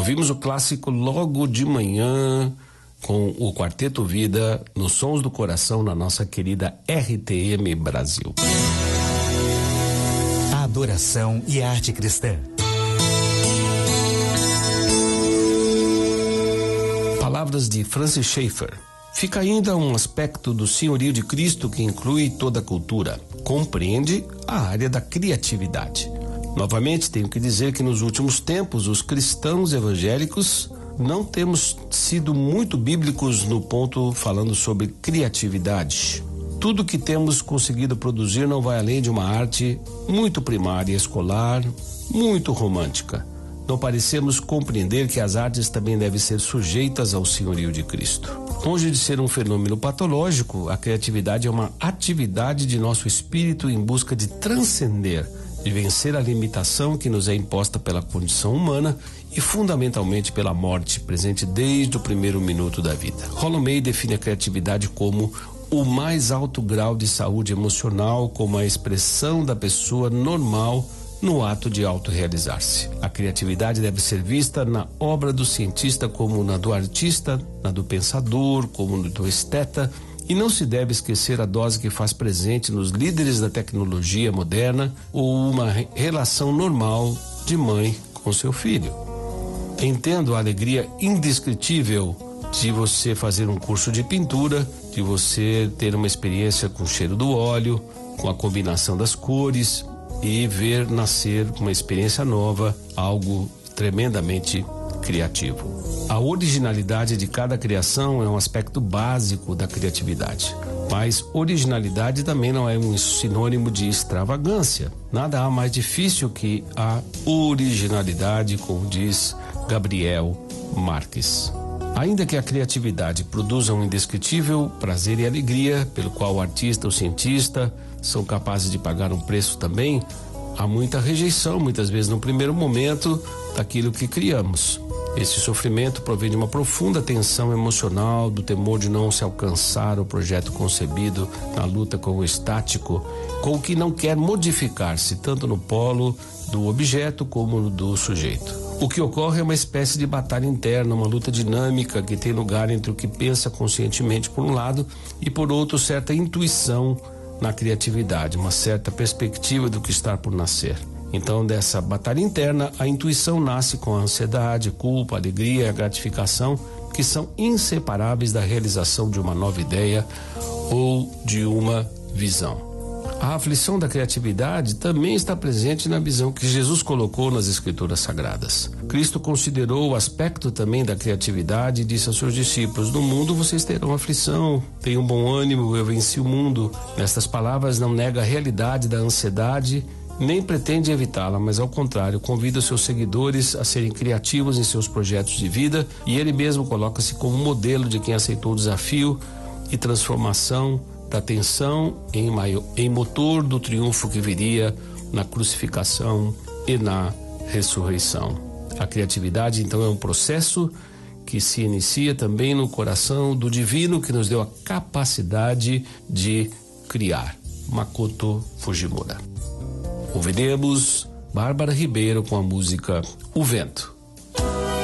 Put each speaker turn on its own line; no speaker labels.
Ouvimos o clássico logo de manhã com o Quarteto Vida nos Sons do Coração na nossa querida RTM Brasil.
A adoração e a arte cristã.
Palavras de Francis Schaeffer. Fica ainda um aspecto do senhorio de Cristo que inclui toda a cultura. Compreende a área da criatividade. Novamente, tenho que dizer que nos últimos tempos, os cristãos evangélicos não temos sido muito bíblicos no ponto falando sobre criatividade. Tudo que temos conseguido produzir não vai além de uma arte muito primária, escolar, muito romântica. Não parecemos compreender que as artes também devem ser sujeitas ao senhorio de Cristo. Longe de ser um fenômeno patológico, a criatividade é uma atividade de nosso espírito em busca de transcender, de vencer a limitação que nos é imposta pela condição humana e fundamentalmente pela morte, presente desde o primeiro minuto da vida. Rollo May define a criatividade como o mais alto grau de saúde emocional, como a expressão da pessoa normal no ato de autorrealizar-se. A criatividade deve ser vista na obra do cientista como na do artista, na do pensador, como no do esteta, e não se deve esquecer a dose que faz presente nos líderes da tecnologia moderna ou uma relação normal de mãe com seu filho. Entendo a alegria indescritível de você fazer um curso de pintura, de você ter uma experiência com o cheiro do óleo, com a combinação das cores e ver nascer uma experiência nova, algo tremendamente criativo. A originalidade de cada criação é um aspecto básico da criatividade, mas originalidade também não é um sinônimo de extravagância. Nada há mais difícil que a originalidade, como diz Gabriel Marques. Ainda que a criatividade produza um indescritível prazer e alegria, pelo qual o artista, o cientista são capazes de pagar um preço também, há muita rejeição, muitas vezes no primeiro momento, daquilo que criamos. Esse sofrimento provém de uma profunda tensão emocional, do temor de não se alcançar o projeto concebido na luta com o estático, com o que não quer modificar-se, tanto no polo do objeto como no do sujeito. O que ocorre é uma espécie de batalha interna, uma luta dinâmica que tem lugar entre o que pensa conscientemente por um lado e por outro certa intuição na criatividade, uma certa perspectiva do que está por nascer. Então, dessa batalha interna, a intuição nasce com a ansiedade, a culpa, a alegria e a gratificação, que são inseparáveis da realização de uma nova ideia ou de uma visão. A aflição da criatividade também está presente na visão que Jesus colocou nas Escrituras Sagradas. Cristo considerou o aspecto também da criatividade e disse aos seus discípulos: no mundo vocês terão aflição, tenham bom ânimo, eu venci o mundo. Nestas palavras não nega a realidade da ansiedade, nem pretende evitá-la, mas ao contrário, convida os seus seguidores a serem criativos em seus projetos de vida, e ele mesmo coloca-se como modelo de quem aceitou o desafio e transformação da tensão em motor do triunfo que viria na crucificação e na ressurreição. A criatividade, então, é um processo que se inicia também no coração do divino que nos deu a capacidade de criar. Makoto Fujimura. Ouviremos Bárbara Ribeiro com a música O Vento.